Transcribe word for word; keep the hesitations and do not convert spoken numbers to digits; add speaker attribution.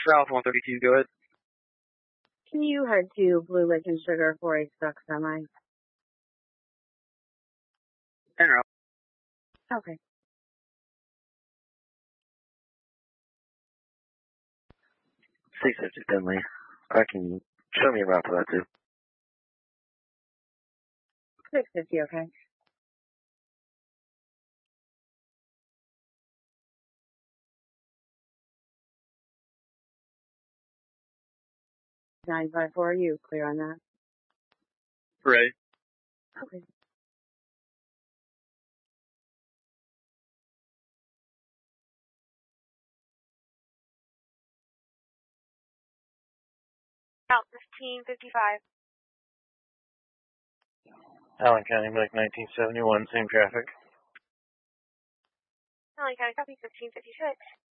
Speaker 1: South one thirty-two, go ahead.
Speaker 2: Can you head to Blue Lake and Sugar for a stuck semi?
Speaker 1: En route.
Speaker 2: Okay.
Speaker 3: six fifty Finley. I can show me a route for that too.
Speaker 2: six fifty, okay. nine five four, are you clear on that?
Speaker 1: Ready.
Speaker 2: Okay.
Speaker 4: Route fifteen fifty-five.
Speaker 3: Allen County, Medic nineteen seventy-one, same traffic.
Speaker 4: Allen County, copy fifteen fifty-six.